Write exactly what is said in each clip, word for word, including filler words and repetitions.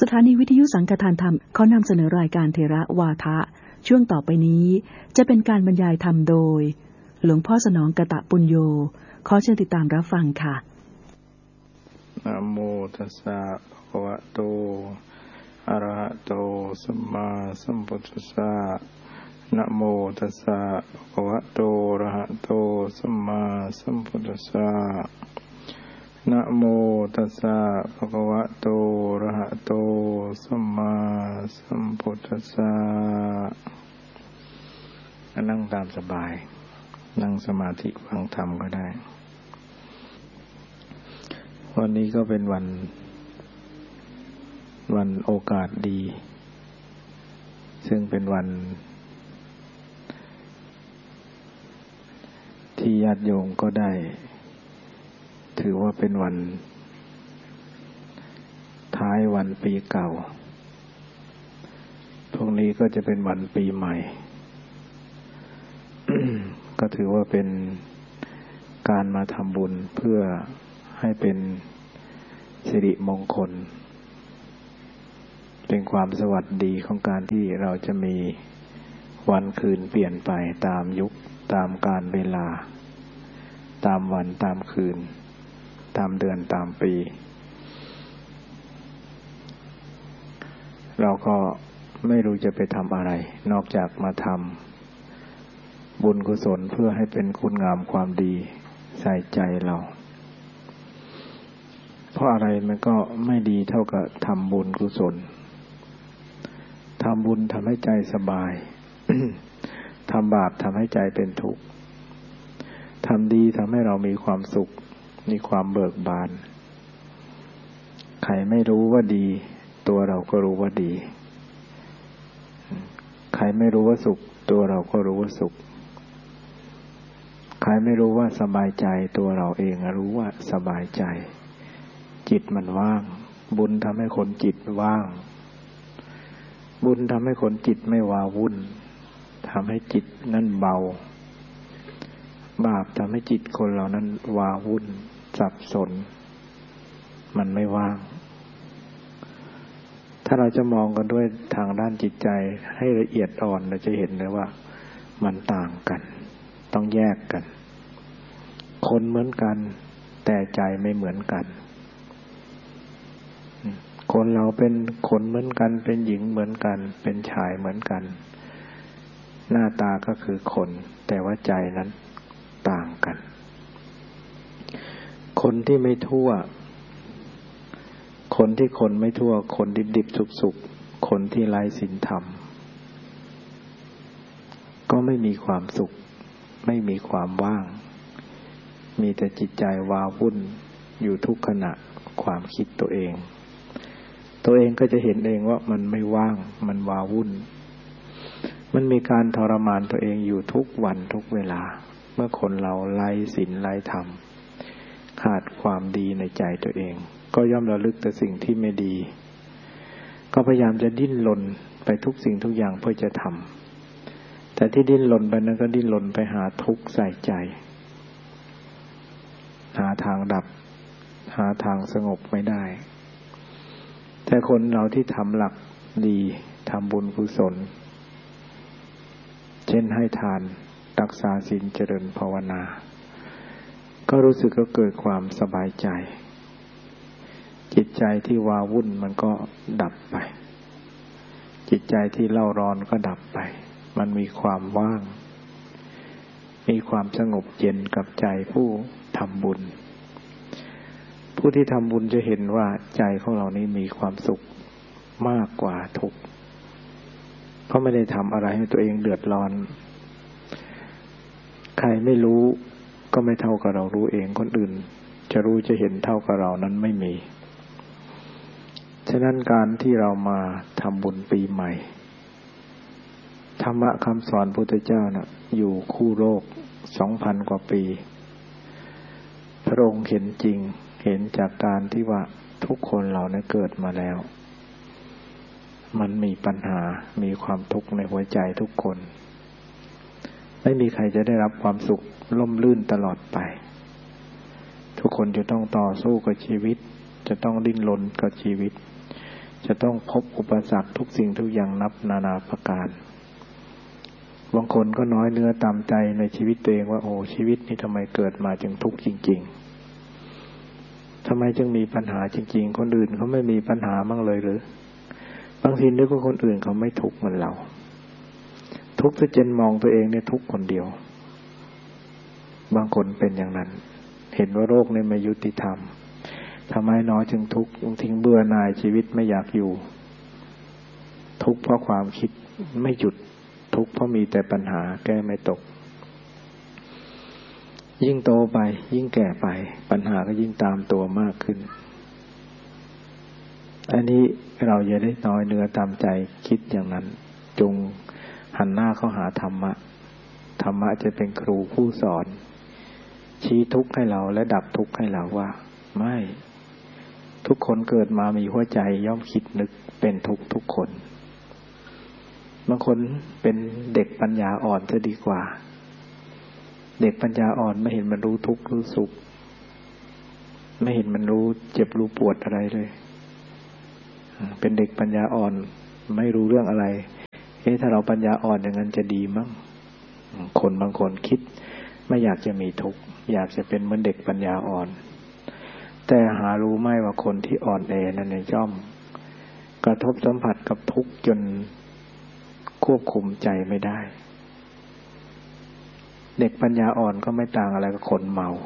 ถานีวิทยุสังฆทานธรรมขอนำเสนอรายการเทระวาทะช่วงต่อไปนี้จะเป็นการบรรยายธรรมโดยหลวงพ่อสนองกตปุญโญขอเชิญติดตามรับฟังค่ะนะโมตัสสะภะคะวะโตอะระหะโตสัมมาสัมพุทธัสสะนะโมตัสสะภะคะวะโตอะระหะโตสัมมาสัมพุทธัสสะนะโมตัสสะภะคะวะโตอะระหะโตสัมมาสัมพุทธัสสะนั่งตามสบายนั่งสมาธิฟังธรรมก็ได้วันนี้ก็เป็นวันวันโอกาสดีซึ่งเป็นวันที่ญาติโยมก็ได้ถือว่าเป็นวันท้ายวันปีเก่าพรุ่งนี้ก็จะเป็นวันปีใหม่ ก็ถือว่าเป็นการมาทำบุญเพื่อให้เป็นสิริมงคลเป็นความสวัสดีของการที่เราจะมีวันคืนเปลี่ยนไปตามยุคตามกาลเวลาตามวันตามคืนตามเดือนตามปีเราก็ไม่รู้จะไปทำอะไรนอกจากมาทำบุญกุศลเพื่อให้เป็นคุณงามความดีใส่ใจเราเพราะอะไรมันก็ไม่ดีเท่ากับทำบุญกุศลทำบุญทำให้ใจสบาย ทำบาปทำให้ใจเป็นทุกข์ทำดีทำให้เรามีความสุขมีความเบิกบานใครไม่รู้ว่าดีตัวเราก็รู้ว่าดีใครไม่รู้ว่าสุขตัวเราก็รู้ว่าสุขใครไม่รู้ว่าสบายใจตัวเราเองรู้ว่าสบายใจจิตมันว่างบุญทำให้คนจิตว่างบุญทำให้คนจิตไม่ว้าวุ่นทำให้จิตนั้นเบาบาปทำให้จิตคนเรานั้นว้าวุ่นสับสนมันไม่ว่างถ้าเราจะมองกันด้วยทางด้านจิตใจให้ละเอียดอ่อนเราจะเห็นเลยว่ามันต่างกันต้องแยกกันคนเหมือนกันแต่ใจไม่เหมือนกันคนเราเป็นคนเหมือนกันเป็นหญิงเหมือนกันเป็นชายเหมือนกันหน้าตาก็คือคนแต่ว่าใจนั้นต่างกันคนที่ไม่ทั่วคนที่คนไม่ทั่วคนดิบๆสุกๆคนที่ไร้ศีลธรรมก็ไม่มีความสุขไม่มีความว่างมีแต่จิตใจว้าวุ่นอยู่ทุกขณะความคิดตัวเองตัวเองก็จะเห็นเองว่ามันไม่ว่างมันว้าวุ่นมันมีการทรมานตัวเองอยู่ทุกวันทุกเวลาเมื่อคนเราไร้ศีลไร้ธรรมขาดความดีในใจตัวเองก็ย่อมระลึกแต่สิ่งที่ไม่ดีก็พยายามจะดิ้นรนไปทุกสิ่งทุกอย่างเพื่อจะทำแต่ที่ดิ้นรนไปนั้นก็ดิ้นรนไปหาทุกข์ใส่ใจหาทางดับหาทางสงบไม่ได้แต่คนเราที่ทำหลักดีทำบุญกุศลเช่นให้ทานรักษาศีลเจริญภาวนาก็รู้สึกก็เกิดความสบายใจจิตใจที่ว้าวุ่นมันก็ดับไปจิตใจที่เล่าร้อนก็ดับไปมันมีความว่างมีความสงบเย็นกับใจผู้ทำบุญผู้ที่ทำบุญจะเห็นว่าใจของเรานี้มีความสุขมากกว่าทุกข์เพราะไม่ได้ทำอะไรให้ตัวเองเดือดร้อนใครไม่รู้ก็ไม่เท่ากับเรารู้เองคนอื่นจะรู้จะเห็นเท่ากับเรานั้นไม่มีฉะนั้นการที่เรามาทำบุญปีใหม่ธรรมะคำสอนพุทธเจ้าน่ะอยู่คู่โลกสองพันกว่าปีพระองค์เห็นจริงเห็นจากการที่ว่าทุกคนเราเนี่ยเกิดมาแล้วมันมีปัญหามีความทุกข์ในหัวใจทุกคนไม่มีใครจะได้รับความสุขล่มลื่นตลอดไปทุกคนจะต้องต่อสู้กับชีวิตจะต้องดิ้นรนกับชีวิตจะต้องพบอุปสรรคทุกสิ่งทุกอย่างนับนานาประการบางคนก็น้อยเนื้อตามใจในชีวิตตัวเองว่าโอ้ชีวิตนี้ทำไมเกิดมาจึงทุกข์จริงๆทำไมจึงมีปัญหาจริงๆคนอื่นเขาไม่มีปัญหาบ้างเลยหรือบางทีนึกว่าคนอื่นเขาไม่ทุกข์เหมือนเราทุกข์จนมองตัวเองเนี่ยทุกข์คนเดียวบางคนเป็นอย่างนั้นเห็นว่าโลกนี้ไม่ยุติธรรมทำไมน้อยจึงทุกข์ทิ้งเบื่อหน่ายชีวิตไม่อยากอยู่ทุกข์เพราะความคิดไม่หยุดทุกข์เพราะมีแต่ปัญหาแก้ไม่ตกยิ่งโตไปยิ่งแก่ไปปัญหาก็ยิ่งตามตัวมากขึ้นอันนี้เราอย่าได้น้อยเนื้อตามใจคิดอย่างนั้นจงหันหน้าเข้าหาธรรมะธรรมะจะเป็นครูผู้สอนชี้ทุกข์ให้เราและดับทุกข์ให้เราว่าไม่ทุกคนเกิดมามีหัวใจย่อมคิดนึกเป็นทุกข์ทุกคนบางคนเป็นเด็กปัญญาอ่อนจะดีกว่าเด็กปัญญาอ่อนไม่เห็นมันรู้ทุกข์รู้สุขไม่เห็นมันรู้เจ็บรู้ปวดอะไรเลยเป็นเด็กปัญญาอ่อนไม่รู้เรื่องอะไรเอ๊ะถ้าเราปัญญาอ่อนอย่างนั้นจะดีมั้งคนบางคนคิดไม่อยากจะมีทุกข์อยากจะเป็นเหมือนเด็กปัญญาอ่อนแต่หารู้ไหมว่าคนที่อ่อนแอนั้นในย่อมกระทบสัมผัสกับทุกข์จนควบคุมใจไม่ได้เด็กปัญญาอ่อนก็ไม่ต่างอะไรกับคนเมา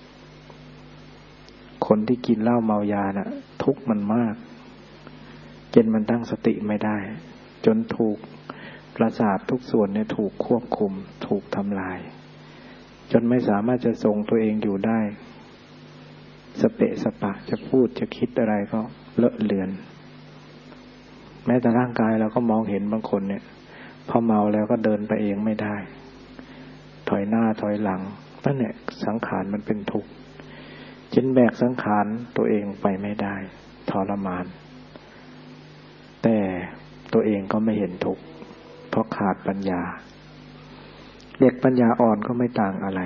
คนที่กินเหล้าเมายาน่ะทุกข์มันมากจนมันตั้งสติไม่ได้จนถูกประสาททุกส่วนเนี่ยถูกควบคุมถูกทำลายจนไม่สามารถจะทรงตัวเองอยู่ได้สเปะสปะจะพูดจะคิดอะไรก็เลอะเลือนแม้แต่ร่างกายเราก็มองเห็นบางคนเนี่ยพอเมาแล้วก็เดินไปเองไม่ได้ถอยหน้าถอยหลังนั่นแหละสังขารมันเป็นทุกข์จนแบกสังขารตัวเองไปไม่ได้ทรมานแต่ตัวเองก็ไม่เห็นทุกข์เพราะขาดปัญญาเด็กปัญญาอ่อนก็ไม่ต่างอะไร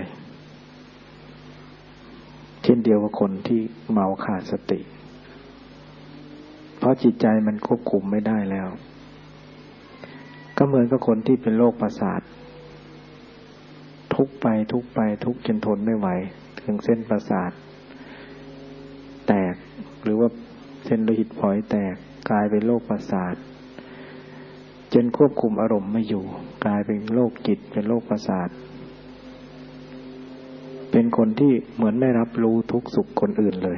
เช่นเดียวกับคนที่เมาขาดสติเพราะจิตใจมันควบคุมไม่ได้แล้วก็เหมือนกับคนที่เป็นโรคประสาททุกไปทุกไปทุกจนทนไม่ไหวถึงเส้นประสาทแตกหรือว่าเส้นโลหิตฝอยแตกกลายเป็นโรคประสาทจนควบคุมอารมณ์ไม่อยู่กลายเป็นโรคจิตเป็นโรคประสาทเป็นคนที่เหมือนไม่รับรู้ทุกข์สุขคนอื่นเลย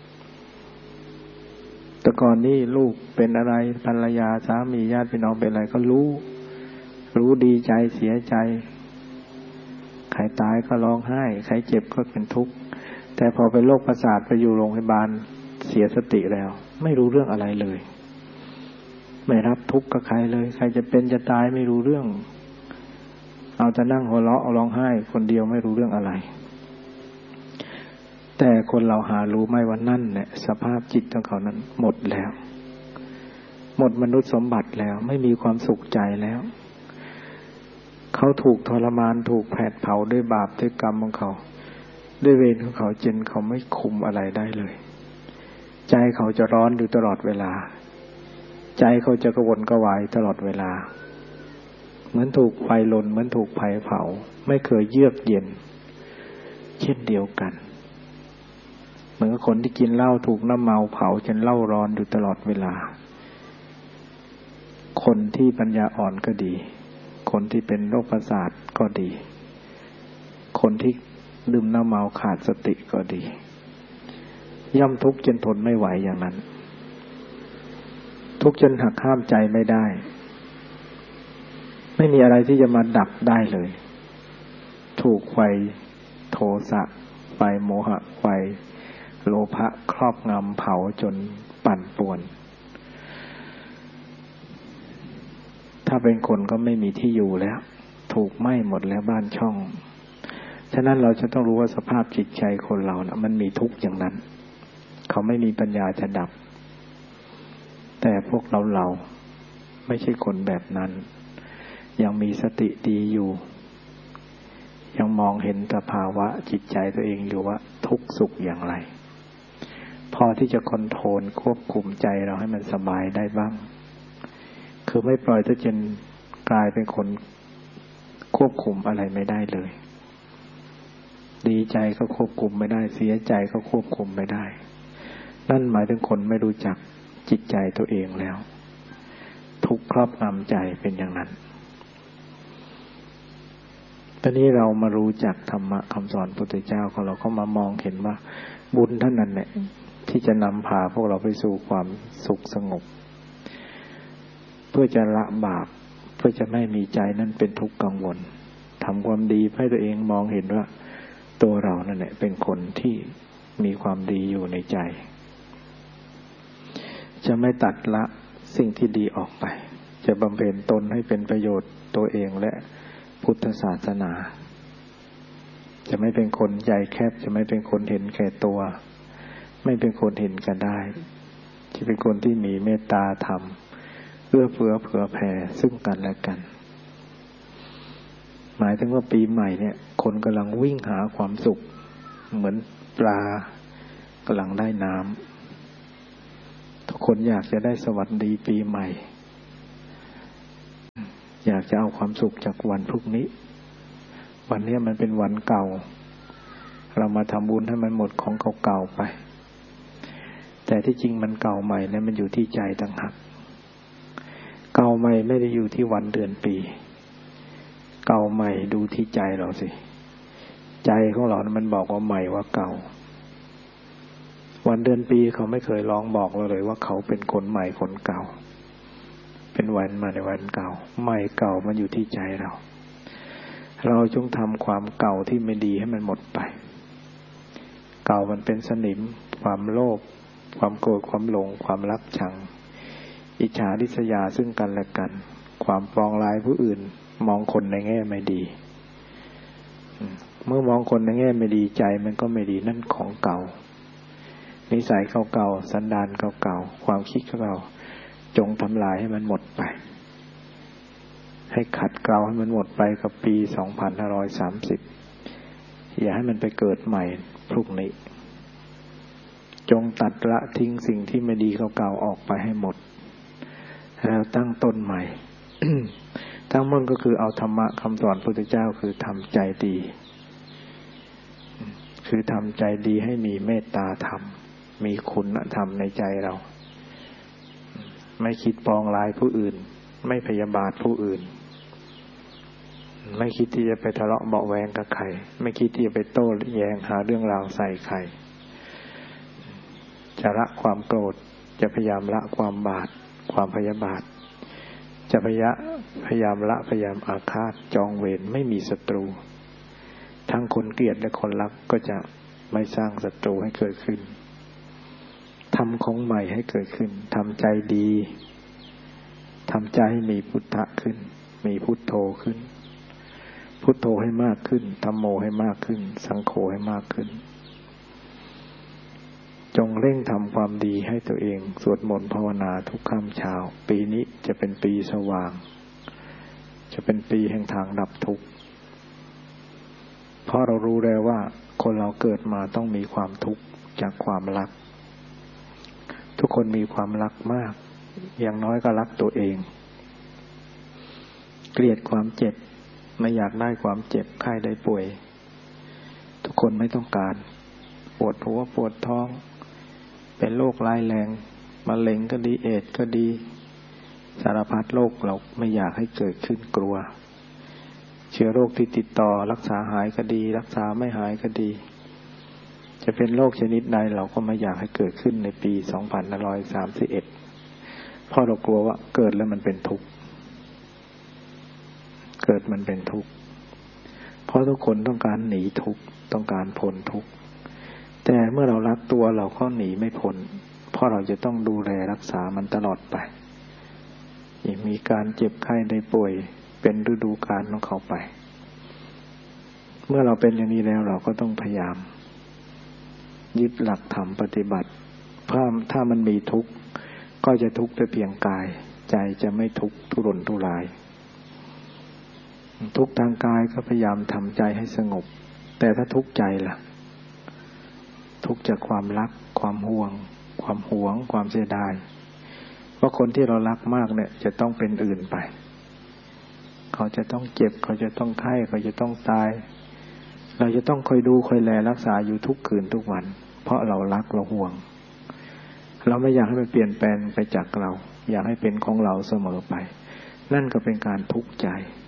แต่ก่อนนี้ลูกเป็นอะไรภรรยาสามีญาติพี่น้องเป็นอะไรก็รู้รู้ดีใจเสียใจใครตายก็ร้องไห้ใครเจ็บก็เป็นทุกข์แต่พอเป็นโรคประสาทไปอยู่โรงพยาบาลเสียสติแล้วไม่รู้เรื่องอะไรเลยไม่รับทุกข์กับใครเลยใครจะเป็นจะตายไม่รู้เรื่องเอาแต่นั่งหัวเราะร้องไห้คนเดียวไม่รู้เรื่องอะไรแต่คนเราหารู้ไหมว่านั่นเนี่ยสภาพจิตของเขานั้นหมดแล้วหมดมนุษย์สมบัติแล้วไม่มีความสุขใจแล้วเขาถูกทรมานถูกแผดเผาด้วยบาปด้วยกรรมของเขาด้วยเวรของเขาจนเขาไม่คุมอะไรได้เลยใจเขาจะร้อนอยู่ตลอดเวลาใจเขาจะกระวนกระวายตลอดเวลาเหมือนถูกไฟลนเหมือนถูกไฟเผาไม่เคยเยือกเย็นเช่นเดียวกันเหมือนคนที่กินเหล้าถูกน้ำเมาเผาจนเหล้าร้อนอยู่ตลอดเวลาคนที่ปัญญาอ่อนก็ดีคนที่เป็นโรคประสาทก็ดีคนที่ดื่มน้ำเมาขาดสติก็ดีย่อมทุกข์จนทนไม่ไหวอย่างนั้นทุกข์จนหักห้ามใจไม่ได้ไม่มีอะไรที่จะมาดับได้เลยถูกไฟโทสะไฟโมหะไฟโลภะครอบงำเผาจนปั่นป่วนถ้าเป็นคนก็ไม่มีที่อยู่แล้วถูกไหม้หมดแล้วบ้านช่องฉะนั้นเราจะต้องรู้ว่าสภาพจิตใจคนเรานะมันมีทุกข์อย่างนั้นเขาไม่มีปัญญาจะดับแต่พวกเราเราไม่ใช่คนแบบนั้นยังมีสติดีอยู่ยังมองเห็นสภาวะจิตใจตัวเองอยู่ว่าทุกข์สุขอย่างไรพอที่จะคอนโทรลควบคุมใจเราให้มันสบายได้บ้างคือไม่ปล่อยตัวจนกลายเป็นคนควบคุมอะไรไม่ได้เลยดีใจก็ควบคุมไม่ได้เสียใจก็ควบคุมไม่ได้นั่นหมายถึงคนไม่รู้จักจิตใจตัวเองแล้วทุกข์ครอบงำใจเป็นอย่างนั้นตอนนี้เรามารู้จักธรรมะคำสอนพุทธเจ้าของเราก็มามองเห็นว่าบุญเท่านั้นแหละที่จะนำพาพวกเราไปสู่ความสุขสงบเพื่อจะละบาปเพื่อจะไม่มีใจนั้นเป็นทุกข์กังวลทำความดีให้ตัวเองมองเห็นว่าตัวเรานั่นแหละเป็นคนที่มีความดีอยู่ในใจจะไม่ตัดละสิ่งที่ดีออกไปจะบำเพ็ญตนให้เป็นประโยชน์ตัวเองและพุทธศาสนาจะไม่เป็นคนใจแคบจะไม่เป็นคนเห็นแก่ตัวไม่เป็นคนเห็นกันได้จะเป็นคนที่มีเมตตาธรรมเอื้อเฟื้อเผื่อแผ่ซึ่งกันและกันหมายถึงว่าปีใหม่เนี่ยคนกำลังวิ่งหาความสุขเหมือนปลากำลังได้น้ำทุกคนอยากจะได้สวัสดีปีใหม่อยากจะเอาความสุขจากวันพรุ่งนี้วันนี้มันเป็นวันเก่าเรามาทำบุญให้มันหมดของเก่าๆไปแต่ที่จริงมันเก่าใหม่เนี่ยมันอยู่ที่ใจต่างหากเก่าใหม่ไม่ได้อยู่ที่วันเดือนปีเก่าใหม่ดูที่ใจเราสิใจของเรามันบอกว่าใหม่ว่าเก่าวันเดือนปีเขาไม่เคยร้องบอกเราเลยว่าเขาเป็นคนใหม่คนเก่าเป็นวันมาในวันเก่าใหม่เก่ามันอยู่ที่ใจเราเราจงทำความเก่าที่ไม่ดีให้มันหมดไปเก่ามันเป็นสนิมความโลภความโกรธความหลงความรักชังอิจฉาริษยาซึ่งกันและกันความปองร้ายผู้อื่นมองคนในแง่ไม่ดีเมื่อมองคนในแง่ไม่ดีใจมันก็ไม่ดีนั่นของเก่านิสัยเก่าๆสันดานเก่าๆความคิดเก่าๆจงทำลายให้มันหมดไปให้ขัดเกลาให้มันหมดไปกับปีสองพันห้าร้อยสามสิบอย่าให้มันไปเกิดใหม่พรุ่งนี้จงตัดละทิ้งสิ่งที่ไม่ดีเก่าๆออกไปให้หมดแล้วตั้งต้นใหม่ ทั้งหมดก็คือเอาธรรมะคำสอนพระพุทธเจ้าคือทำใจดีคือทำใจดีให้มีเมตตาธรรมมีคุณธรรมในใจเราไม่คิดปองร้ายผู้อื่นไม่พยาบาทผู้อื่นไม่คิดที่จะไปทะเลาะเบาะแวงกับใครไม่คิดที่จะไปโต้แย้งหาเรื่องราวใส่ใครจะละความโกรธจะพยายามละความบาปความพยาบาทจะพยายามพยายามละพยายามอาฆาตจองเวรไม่มีศัตรูทั้งคนเกลียดและคนรักก็จะไม่สร้างศัตรูให้เกิดขึ้นทำของใหม่ให้เกิดขึ้นทำใจดีทำใจให้มีพุทธะขึ้นมีพุทโธขึ้นพุทโธให้มากขึ้นธัมโมให้มากขึ้นสังโฆให้มากขึ้นจงเร่งทำความดีให้ตัวเองสวดมนต์ภาวนาทุกค่ำเช้าปีนี้จะเป็นปีสว่างจะเป็นปีแห่งทางดับทุกข์เพราะเรารู้แล้วว่าคนเราเกิดมาต้องมีความทุกข์จากความรักทุกคนมีความรักมากอย่างน้อยก็รักตัวเองเกลียดความเจ็บไม่อยากได้ความเจ็บไข้ได้ป่วยทุกคนไม่ต้องการปวดหัวปวดท้องเป็นโรคร้ายแรงมะเร็งก็ดีเอดส์ก็ดีสารพัดโรคเราไม่อยากให้เกิดขึ้นกลัวเชื้อโรคที่ติดต่อรักษาหายก็ดีรักษาไม่หายก็ดีจะเป็นโรคชนิดใดเราก็ไม่อยากให้เกิดขึ้นในปีสองพันห้าร้อยสามสิบเอ็ดเพราะเรากลัวว่าเกิดแล้วมันเป็นทุกข์เกิดมันเป็นทุกข์เพราะทุกคนต้องการหนีทุกข์ต้องการพ้นทุกข์แต่เมื่อเรารักตัวเราก็หนีไม่พ้นเพราะเราจะต้องดูแลรักษามันตลอดไปมีการเจ็บไข้ได้ป่วยเป็นฤดูกาลของเขาไปเมื่อเราเป็นอย่างนี้แล้วเราก็ต้องพยายามยึดหลักธรรมปฏิบัติเพราะถ้ามันมีทุกข์ก็จะทุกข์แต่เพียงกายใจจะไม่ทุกข์ทุรนทุรายทุกข์ทางกายก็พยายามทำใจให้สงบแต่ถ้าทุกข์ใจล่ะทุกข์จากความรักความห่วงความหวงความเสียดายว่าคนที่เรารักมากเนี่ยจะต้องเป็นอื่นไปเขาจะต้องเจ็บเขาจะต้องไข้เขาจะต้องตายเราจะต้องคอยดูคอยแลรักษาอยู่ทุกคืนทุกวันเพราะเรารักเราห่วงเราไม่อยากให้มันเปลี่ยนแปลงไปจากเราอยากให้เป็นของเราเสมอไปนั่นก็เป็นการทุกข์ใจ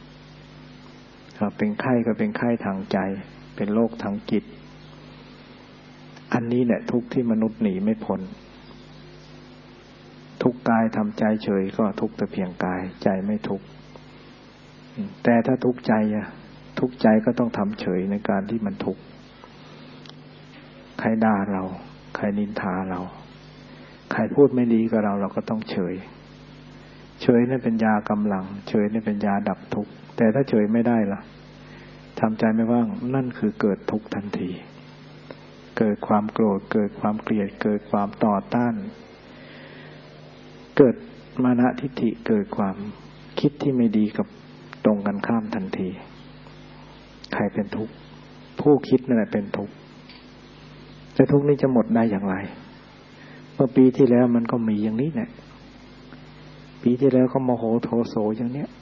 เป็นไข้ก็เป็นไข้ทางใจเป็นโรคทางจิตอันนี้แหละทุกข์ที่มนุษย์หนีไม่พ้นทุกข์กายทำใจเฉยก็ทุกข์แต่เพียงกายใจไม่ทุกข์แต่ถ้าทุกข์ใจอะทุกข์ใจก็ต้องทำเฉยในการที่มันทุกข์ใครด่าเราใครนินทาเราใครพูดไม่ดีกับเราเราก็ต้องเฉยเฉยนั่นเป็นยากำลังเฉยนั่นเป็นยาดับทุกข์แต่ถ้าเฉยไม่ได้ล่ะทำใจไม่ว่างนั่นคือเกิดทุกข์ทันทีเกิดความโกรธเกิดความเกลียดเกิดความต่อต้านเกิดมานะทิฏฐิเกิดความคิดที่ไม่ดีกับตรงกันข้ามทันทีใครเป็นทุกข์ผู้คิดนั่นแหละเป็นทุกข์แต่ทุกข์นี้จะหมดได้อย่างไรเมื่อปีที่แล้วมันก็มีอย่างนี้แหละปีที่แล้วก็โมโหโทโสอย่างเนี้ย